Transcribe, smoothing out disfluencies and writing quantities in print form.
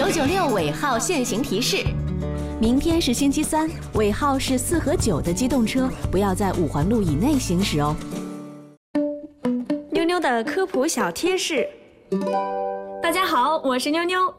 996尾号限行提示：明天是星期三，尾号是4和9的机动车不要在5环路以内行驶哦。 妞妞的科普小贴士。大家好，我是妞妞。